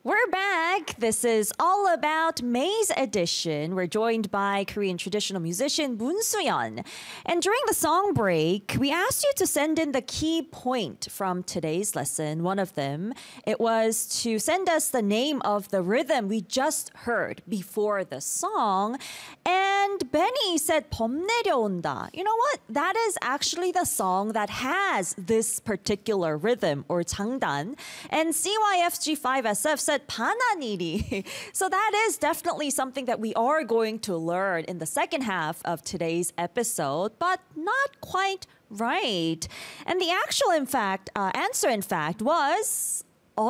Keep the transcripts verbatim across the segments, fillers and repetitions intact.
We're back. This is All About May's edition. We're joined by Korean traditional musician Moon Soo-yeon. And during the song break, we asked you to send in the key point from today's lesson. One of them, it was to send us the name of the rhythm we just heard before the song. And Benny said 범 내려온다. You know what? That is actually the song that has this particular rhythm or 장단. And C Y F G five S F said 반환일이. So that is definitely something that we are going to learn in the second half of today's episode, but not quite right. And the actual, in fact, uh, answer, in fact, was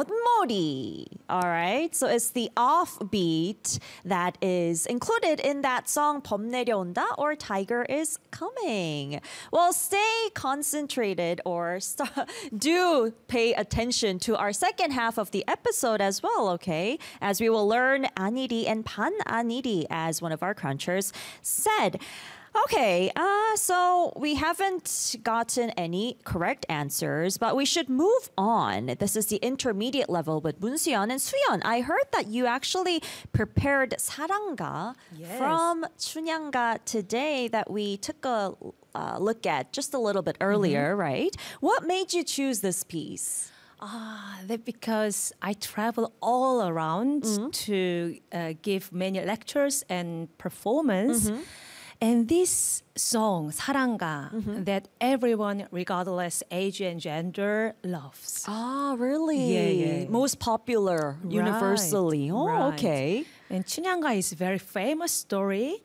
엇머리. All right, so it's the offbeat that is included in that song 범 내려온다 or Tiger is Coming. Well, stay concentrated or st- do pay attention to our second half of the episode as well, okay? As we will learn 아니리 and 반아니리, as one of our crunchers said. Okay, uh, so we haven't gotten any correct answers, but we should move on. This is the intermediate level with Moon Soo-yeon and Soo-yeon. I heard that you actually prepared 사랑가 Yes. from 춘향가 today that we took a uh, look at just a little bit earlier, mm-hmm. right? What made you choose this piece? Ah, that because I travel all around mm-hmm. to uh, give many lectures and performance. Mm-hmm. And this song, 사랑가, mm-hmm. that everyone, regardless age and gender, loves. Ah, really? Yeah, yeah. Most popular universally. Right, Oh, right. okay. And 춘향가 is a very famous story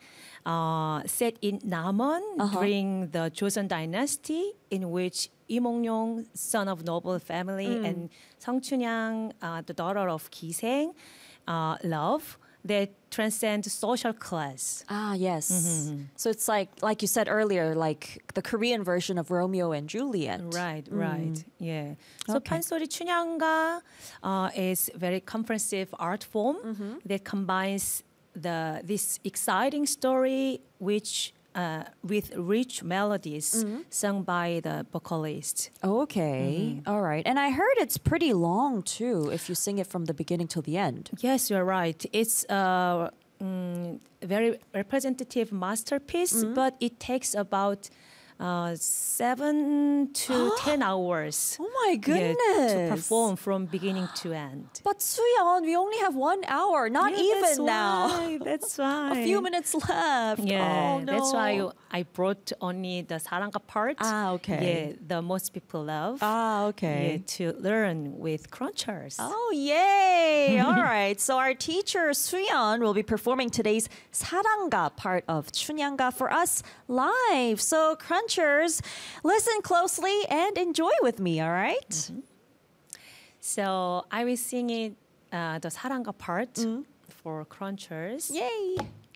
uh, set in Namon Uh-huh. during the Joseon dynasty, in which Lee Mong-yong, son of noble family, Mm. and Song Chun-yang, uh, the daughter of Ki-seng, uh, love that transcend social class. Ah, yes. Mm-hmm. So it's like, like you said earlier, like the Korean version of Romeo and Juliet. Right, right, yeah. So Okay. 판소리 춘향가 uh, is very comprehensive art form Mm-hmm. that combines the this exciting story which uh, with rich melodies Mm-hmm. sung by the vocalist. Okay. Mm-hmm. All right. And I heard it's pretty long too if you sing it from the beginning till the end. Yes, you're right. It's a mm, very representative masterpiece, Mm-hmm. but it takes about uh, seven to ten hours. Oh my yeah, goodness. to perform from beginning to end. But Soo-yeon, we only have one hour, not Yeah, even that's now. why, That's why. A few minutes left. Yeah, Oh, no. that's why I brought only the 사랑가 part. Ah, okay. Yeah, the most people love. Ah, Yeah, okay. to learn with crunchers. Oh, yay! All right. So our teacher Soo-yeon will be performing today's 사랑가 part of 춘향가 for us live. So crunchers, listen closely and enjoy with me, all right? Mm-hmm. So I will sing it, uh, the 사랑가 part Mm. for crunchers. Yay!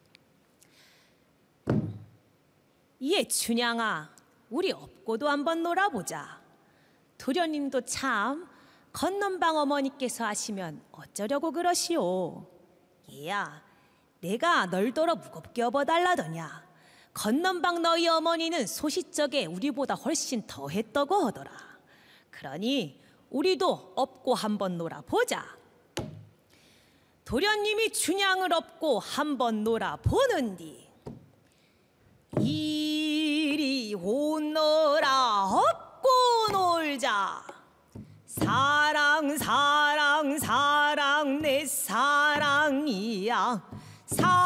예, 춘향아, 우리 업고도 한번 놀아보자. 도련님도 참 건넌방 어머니께서 하시면 어쩌려고 그러시오. 얘야, 내가 널더러 무겁게 업어달라더냐. 건넌방 너희 어머니는 소시적에 우리보다 훨씬 더 했다고 하더라. 그러니 우리도 업고 한번 놀아보자. 도련님이 춘향을 업고 한번 놀아보는디. 이리 오너라 업고 놀자. 사랑 사랑 사랑 내 사랑이야. 사